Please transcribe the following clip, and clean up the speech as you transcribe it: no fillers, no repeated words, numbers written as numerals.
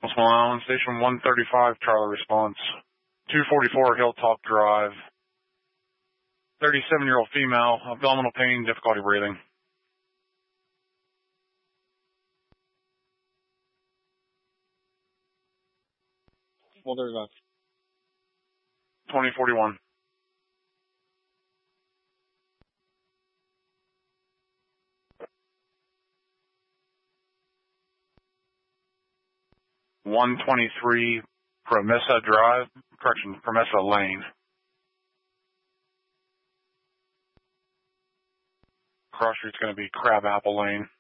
Island, Station 135, Charlie response. 244 Hilltop Drive. 37-year-old female, abdominal pain, difficulty breathing. 2041. (123) Promessa Drive, Promessa Lane. Cross street's going to be Crabapple Lane.